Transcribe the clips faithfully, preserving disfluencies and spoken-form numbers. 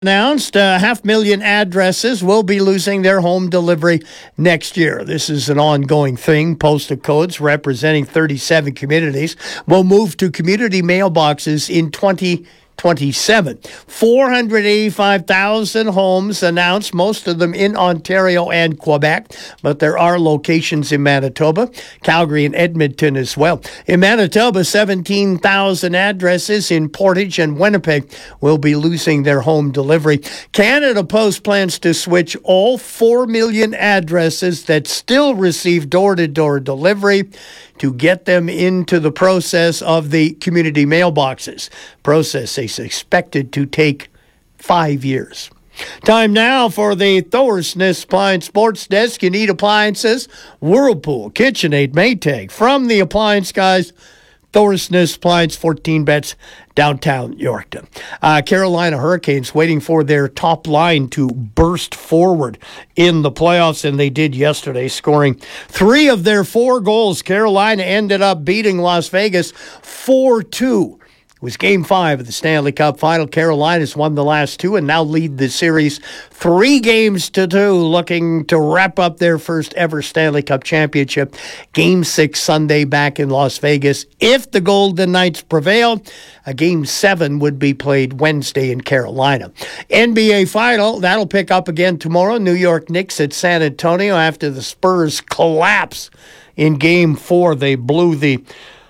Announced a half million addresses will be losing their home delivery next year. This is an ongoing thing. Postal codes representing thirty-seven communities will move to community mailboxes in twenty twenty-seven. four hundred eighty-five thousand homes announced, most of them in Ontario and Quebec, but there are locations in Manitoba, Calgary, and Edmonton as well. In Manitoba, seventeen thousand addresses in Portage and Winnipeg will be losing their home delivery. Canada Post plans to switch all four million addresses that still receive door-to-door delivery to get them into the process of the community mailboxes. Process is expected to take five years. Time now for the Thorsness Appliance Sports Desk. You need appliances? Whirlpool, KitchenAid, Maytag. From the appliance guys, Thorsness Appliance, fourteen bets, downtown Yorkton. Uh, Carolina Hurricanes waiting for their top line to burst forward in the playoffs, and they did yesterday, scoring three of their four goals. Carolina ended up beating Las Vegas four two. It was Game five of the Stanley Cup Final. Carolina's won the last two and now lead the series three games to two, looking to wrap up their first ever Stanley Cup championship. Game six Sunday back in Las Vegas. If the Golden Knights prevail, a Game seven would be played Wednesday in Carolina. N B A Final, that'll pick up again tomorrow. New York Knicks at San Antonio after the Spurs collapse in Game four. They blew the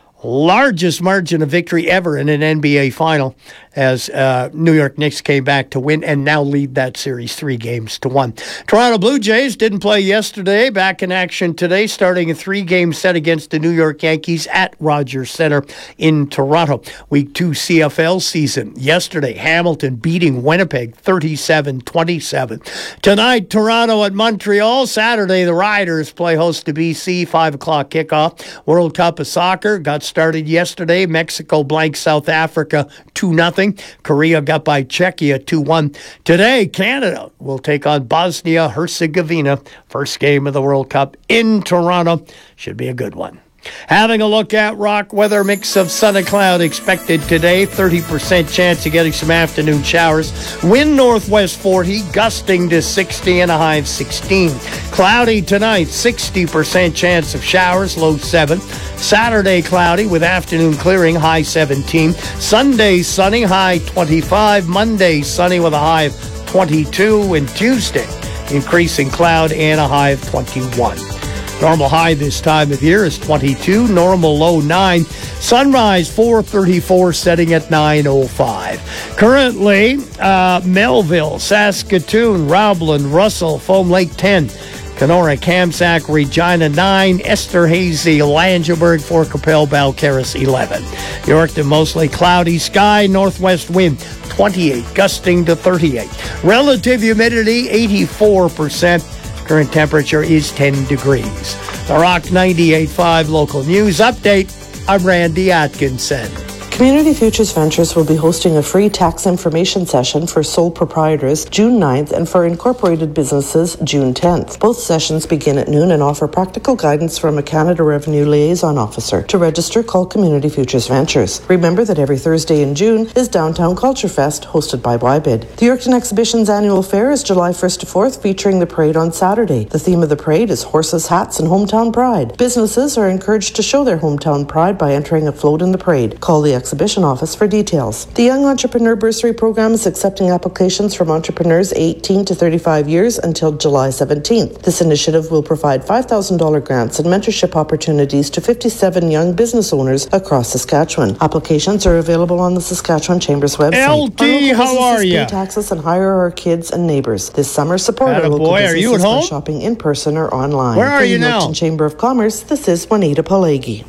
largest margin of victory ever in an N B A final as uh, New York Knicks came back to win and now lead that series three games to one. Toronto Blue Jays didn't play yesterday. Back in action today, starting a three-game set against the New York Yankees at Rogers Center in Toronto. Week two C F L season. Yesterday, Hamilton beating Winnipeg thirty-seven twenty-seven. Tonight, Toronto at Montreal. Saturday, the Riders play host to B C, five o'clock kickoff. World Cup of Soccer got started yesterday. Mexico blanked South Africa two nothing. Korea got by Czechia two one. Today, Canada will take on Bosnia-Herzegovina. First game of the World Cup in Toronto. Should be a good one. Having a look at rock weather, mix of sun and cloud expected today. thirty percent chance of getting some afternoon showers. Wind northwest forty, gusting to sixty and a high of sixteen. Cloudy tonight, sixty percent chance of showers, low seven. Saturday cloudy with afternoon clearing, high seventeen. Sunday sunny, high twenty-five. Monday sunny with a high of twenty-two. And Tuesday increasing cloud and a high of twenty-one. Normal high this time of year is twenty-two, normal low nine. Sunrise four thirty-four, setting at nine oh five. Currently, uh, Melville, Saskatoon, Roblin, Russell, Foam Lake ten. Kenora, Kamsack, Regina nine. Esterhazy, Langeberg, Fort Capel, Balcarres eleven. Yorkton, mostly cloudy sky, northwest wind twenty-eight, gusting to thirty-eight. Relative humidity eighty-four percent. Current temperature is ten degrees. The Rock ninety-eight point five local news update. I'm Randy Atkinson. Community Futures Ventures will be hosting a free tax information session for sole proprietors June ninth and for incorporated businesses June tenth. Both sessions begin at noon and offer practical guidance from a Canada Revenue Liaison Officer. To register, call Community Futures Ventures. Remember that every Thursday in June is Downtown Culture Fest, hosted by Y B I D. The Yorkton Exhibition's annual fair is July first to fourth, featuring the parade on Saturday. The theme of the parade is horses, hats, and hometown pride. Businesses are encouraged to show their hometown pride by entering a float in the parade. Call the Exhibition Office for details. The Young Entrepreneur Bursary Program is accepting applications from entrepreneurs eighteen to thirty-five years until July seventeenth. This initiative will provide five thousand dollars grants and mentorship opportunities to fifty-seven young business owners across Saskatchewan. Applications are available on the Saskatchewan Chamber's website. L T, how are you? Pay taxes and hire our kids and neighbors. This summer, support our local boy, are you at home? By shopping in person or online. Where are For you the now? Yorkton Chamber of Commerce, this is Juanita Palegi.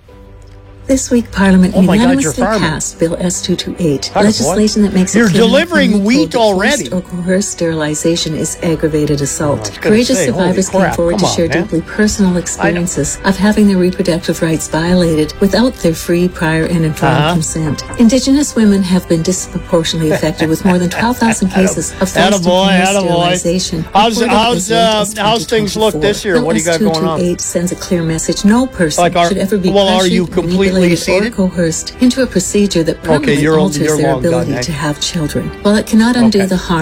This week, Parliament Oh my God, unanimously you're farming. passed Bill S two twenty-eight, Atta boy. legislation that makes You're it clear delivering that wheat that already. forced or coerced sterilization is aggravated assault. I was gonna Courageous say, survivors holy crap, came forward come to on, share man. deeply personal experiences of having their reproductive rights violated without their free, prior, and informed Uh-huh. consent. Indigenous women have been disproportionately affected, with more than twelve thousand cases of Atta forced boy, and atta coerced boy. sterilization. How's- reported how's, as late uh, as how's things look twenty twenty-four. this year? What do you got Bill going on? S two twenty-eight sends a clear message: no person Like, are- should ever be well, are pressured, you completely completely or seated? coerced into a procedure that permanently you're- alters you're their long done, ability eh? to have children. While it cannot undo Okay. the harm